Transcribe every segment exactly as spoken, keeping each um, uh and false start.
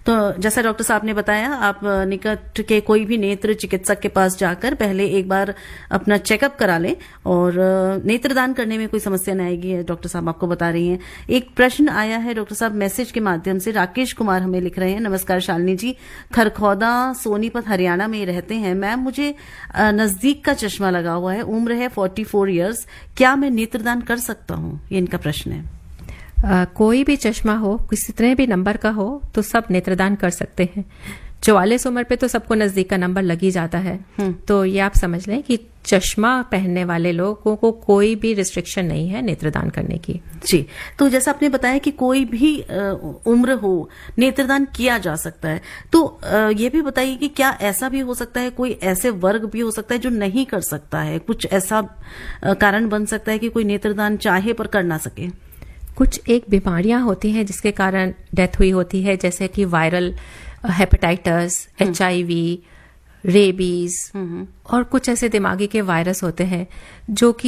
तो जैसा डॉक्टर साहब ने बताया, आप निकट के कोई भी नेत्र चिकित्सक के पास जाकर पहले एक बार अपना चेकअप करा लें और नेत्रदान करने में कोई समस्या नहीं आएगी, डॉक्टर साहब आपको बता रही हैं। एक प्रश्न आया है डॉक्टर साहब मैसेज के माध्यम से, राकेश कुमार हमें लिख रहे हैं, नमस्कार शालिनी जी, खरखौदा सोनीपत हरियाणा में रहते हैं। मैम, मुझे नजदीक का चश्मा लगा हुआ है, उम्र है फोर्टी फोर ईयर्स, क्या मैं नेत्रदान कर सकता हूँ? ये इनका प्रश्न है। आ, कोई भी चश्मा हो, कितने भी नंबर का हो, तो सब नेत्रदान कर सकते हैं। चौवालीस उम्र पे तो सबको नजदीक का नंबर लग ही जाता है। तो ये आप समझ लें कि चश्मा पहनने वाले लोगों को कोई भी रिस्ट्रिक्शन नहीं है नेत्रदान करने की। जी, तो जैसा आपने बताया कि कोई भी उम्र हो नेत्रदान किया जा सकता है, तो ये भी बताइए कि क्या ऐसा भी हो सकता है, कोई ऐसे वर्ग भी हो सकता है जो नहीं कर सकता है? कुछ ऐसा कारण बन सकता है कि कोई नेत्रदान चाहे पर कर ना सके? कुछ एक बीमारियां होती हैं जिसके कारण डेथ हुई होती है, जैसे कि viral hepatitis, H I we, rabies और कुछ ऐसे दिमागी के वायरस होते हैं जो कि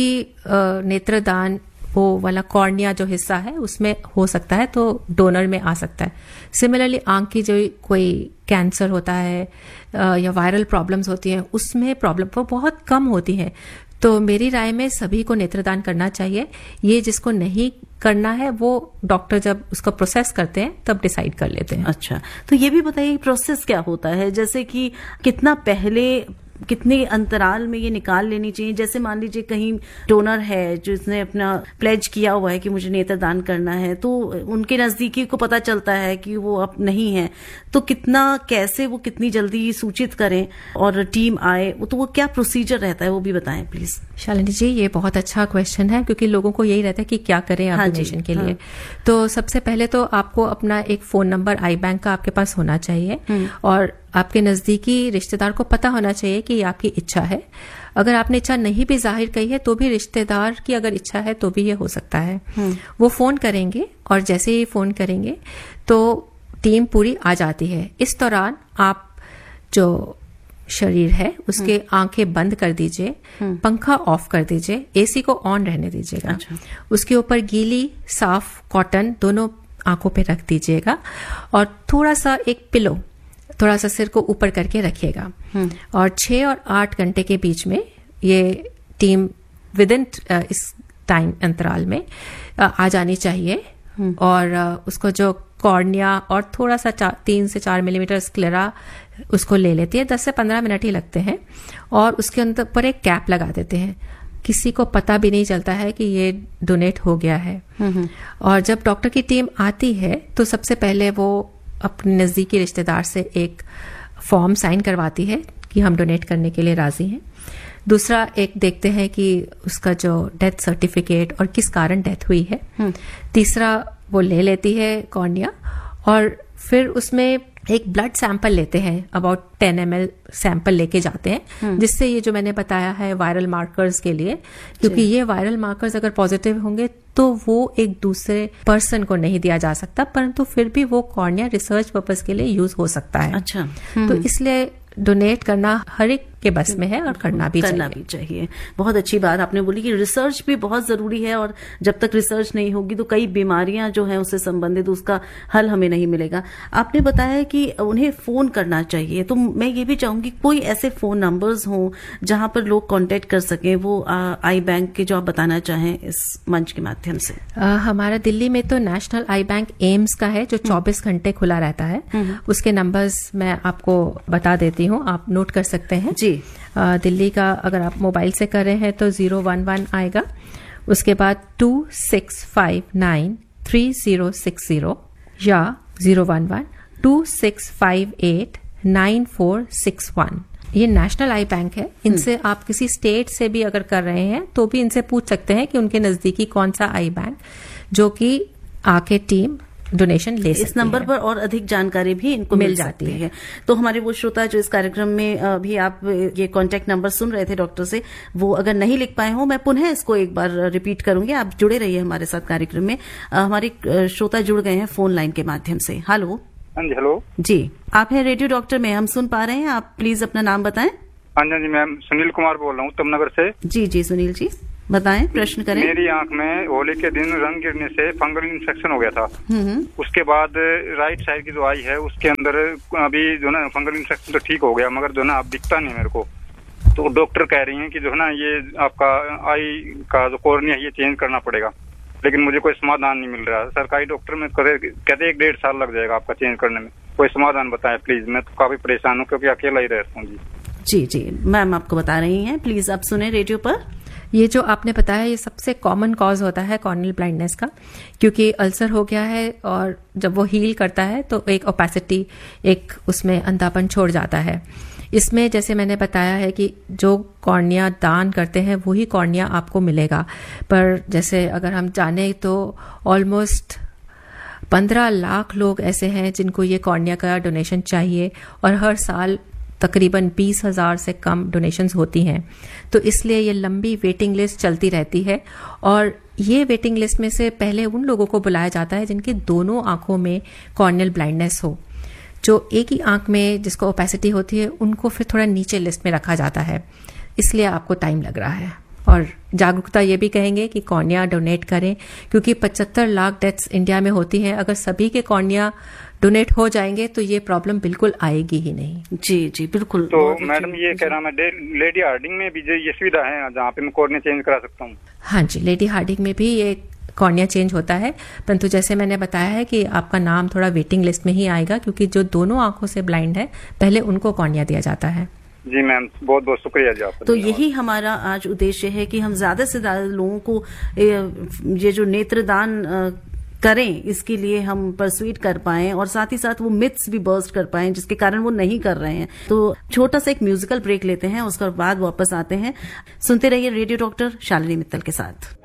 नेत्रदान वो वाला कॉर्निया जो हिस्सा है उसमें हो सकता है, तो डोनर में आ सकता है। सिमिलरली आंख की जो कोई कैंसर होता है या वायरल प्रॉब्लम्स होती हैं उसमें प्रॉब्लम वो बहुत कम होती हैं। तो मेरी राय में सभी को नेत्रदान करना चाहिए। ये जिसको नहीं करना है वो डॉक्टर जब उसका प्रोसेस करते हैं तब डिसाइड कर लेते हैं। अच्छा, तो ये भी बताइए प्रोसेस क्या होता है, जैसे कि कितना पहले कितने अंतराल में ये निकाल लेनी चाहिए? जैसे मान लीजिए कहीं डोनर है जिसने अपना प्लेज किया हुआ है कि मुझे नेत्रदान करना है, तो उनके नजदीकी को पता चलता है कि वो अब नहीं है, तो कितना कैसे वो कितनी जल्दी सूचित करें और टीम आए, तो वो क्या प्रोसीजर रहता है वो भी बताएं प्लीज। शालिनी जी, ये बहुत अच्छा क्वेश्चन है क्योंकि लोगों को यही रहता है कि क्या करें आप डोनेशन के लिए। तो सबसे पहले तो आपको अपना एक फोन नंबर आई बैंक का आपके पास होना चाहिए और आपके नजदीकी रिश्तेदार को पता होना चाहिए कि आपकी इच्छा है। अगर आपने इच्छा नहीं भी जाहिर कही है तो भी रिश्तेदार की अगर इच्छा है तो भी ये हो सकता है। वो फोन करेंगे और जैसे ही फोन करेंगे तो टीम पूरी आ जाती है। इस दौरान आप जो शरीर है उसके आंखें बंद कर दीजिए, पंखा ऑफ कर दीजिए, एसी को ऑन रहने दीजिएगा। अच्छा। उसके ऊपर गीली साफ कॉटन दोनों आंखों पे रख दीजिएगा और थोड़ा सा एक पिलो थोड़ा सा सिर को ऊपर करके रखिएगा और छह और आठ घंटे के बीच में ये टीम विद इन इस टाइम अंतराल में आ जानी चाहिए और उसको जो कॉर्निया और थोड़ा सा तीन से चार मिलीमीटर स्क्लेरा उसको ले लेती है। दस से पंद्रह मिनट ही लगते हैं और उसके अंदर पर एक कैप लगा देते हैं। किसी को पता भी नहीं चलता है कि ये डोनेट हो गया है। और जब डॉक्टर की टीम आती है तो सबसे पहले वो अपने नजदीकी रिश्तेदार से एक फॉर्म साइन करवाती है कि हम डोनेट करने के लिए राजी हैं। दूसरा एक देखते हैं कि उसका जो डेथ सर्टिफिकेट और किस कारण डेथ हुई है। तीसरा वो ले लेती है कॉर्निया और फिर उसमें एक ब्लड सैंपल लेते हैं, about ten M L sample लेके जाते हैं, जिससे ये जो मैंने बताया है वायरल मार्कर्स के लिए, क्योंकि ये वायरल मार्कर्स अगर पॉजिटिव होंगे तो वो एक दूसरे पर्सन को नहीं दिया जा सकता, परंतु फिर भी वो कॉर्निया रिसर्च पर्पस के लिए यूज हो सकता है। अच्छा। तो इसलिए डोनेट करना हर एक के बस में है और करना भी करना चाहिए। भी चाहिए। बहुत अच्छी बात आपने बोली कि रिसर्च भी बहुत जरूरी है और जब तक रिसर्च नहीं होगी तो कई बीमारियां जो हैं उससे संबंधित उसका हल हमें नहीं मिलेगा। आपने बताया कि उन्हें फोन करना चाहिए, तो मैं ये भी चाहूंगी कोई ऐसे फोन नंबर्स हों जहां पर लोग कांटेक्ट कर सकें, वो आई बैंक के जो आप बताना चाहें इस मंच के माध्यम से। आ, हमारा दिल्ली में तो नेशनल आई बैंक एम्स का है जो चौबीस घंटे खुला रहता है। उसके नंबर्स मैं आपको बता देती हूँ, आप नोट कर सकते हैं जी। आ, दिल्ली का अगर आप मोबाइल से कर रहे हैं तो जीरो वन वन आएगा, उसके बाद to six five nine three zero six zero या zero one one two six five eight nine four six one. ये नेशनल आई बैंक है। इनसे आप किसी स्टेट से भी अगर कर रहे हैं तो भी इनसे पूछ सकते हैं कि उनके नजदीकी कौन सा आई बैंक जो कि आके टीम डोनेशन ले सकती है। इस नंबर पर और अधिक जानकारी भी इनको मिल, मिल जाती है। है तो हमारे वो श्रोता जो इस कार्यक्रम में भी आप ये कांटेक्ट नंबर सुन रहे थे डॉक्टर से, वो अगर नहीं लिख पाए हो, मैं पुनः इसको एक बार रिपीट करूंगी। आप जुड़े रहिए हमारे साथ कार्यक्रम में। हमारे श्रोता जुड़ गए हैं फोन लाइन के माध्यम से। हेलो। हेलो जी, आप हैं रेडियो डॉक्टर में, हम सुन पा रहे हैं। आप प्लीज अपना नाम बताएं। हाँ जी मैम, सुनील कुमार बोल रहा हूँ उत्तम नगर से। जी जी सुनील जी। बताएं, प्रश्न करें। मेरी आंख में होली के दिन रंग गिरने से फंगल इन्फेक्शन हो गया था। उसके बाद राइट साइड की जो आई है उसके अंदर अभी जो ना फंगल इन्फेक्शन तो ठीक हो गया, मगर जो ना अब दिखता नहीं मेरे को। तो डॉक्टर कह रही हैं कि जो है ना ये आपका आई का जो कॉर्निया है ये चेंज करना पड़ेगा, लेकिन मुझे कोई समाधान नहीं मिल रहा। सरकारी डॉक्टर में कहते एक डेढ़ साल लग जाएगा आपका चेंज करने में। कोई समाधान बताएं प्लीज, मैं तो काफी परेशान हूँ क्योंकि अकेला ही रहता हूँ। जी जी जी मैम आपको बता रही हैं, प्लीज आप सुने रेडियो पर। ये जो आपने बताया ये सबसे कॉमन कॉज होता है कॉर्नियल ब्लाइंडनेस का, क्योंकि अल्सर हो गया है और जब वो हील करता है तो एक ओपेसिटी, एक उसमें अंधापन छोड़ जाता है। इसमें जैसे मैंने बताया है कि जो कॉर्निया दान करते हैं वही कॉर्निया आपको मिलेगा, पर जैसे अगर हम जाने तो ऑलमोस्ट पंद्रह लाख लोग ऐसे हैं जिनको ये कॉर्निया का डोनेशन चाहिए और हर साल तकरीबन बीस हजार से कम डोनेशंस होती हैं। तो इसलिए ये लंबी वेटिंग लिस्ट चलती रहती है और ये वेटिंग लिस्ट में से पहले उन लोगों को बुलाया जाता है जिनकी दोनों आंखों में कॉर्नियल ब्लाइंडनेस हो। जो एक ही आंख में जिसको ओपेसिटी होती है उनको फिर थोड़ा नीचे लिस्ट में रखा जाता है, इसलिए आपको टाइम लग रहा है। और जागरूकता ये भी कहेंगे कि कॉर्निया डोनेट करें, क्योंकि पचहत्तर लाख डेथ्स इंडिया में होती हैं। अगर सभी के कॉर्निया डोनेट हो जाएंगे तो ये प्रॉब्लम बिल्कुल आएगी ही नहीं। जी जी बिल्कुल। तो मैडम ये कह रहा मैं लेडी हार्डिंग में भी ये सुविधा है जहाँ पे मैं कॉर्निया चेंज करा सकता हूँ? हाँ जी, लेडी हार्डिंग में भी ये कॉर्निया चेंज होता है, परंतु जैसे मैंने बताया है कि आपका नाम थोड़ा वेटिंग लिस्ट में ही आएगा, क्योंकि जो दोनों आंखों से ब्लाइंड है पहले उनको कॉर्निया दिया जाता है। जी मैम, बहुत बहुत शुक्रिया जी आपका। तो यही हमारा आज उद्देश्य है कि हम ज्यादा से ज्यादा लोगों को ये जो नेत्रदान करें इसके लिए हम परसुएट कर पाएं और साथ ही साथ वो मिथ्स भी बर्स्ट कर पाएं जिसके कारण वो नहीं कर रहे हैं। तो छोटा सा एक म्यूजिकल ब्रेक लेते हैं, उसके बाद वापस आते हैं। सुनते रहिए रेडियो डॉक्टर शालिनी मित्तल के साथ।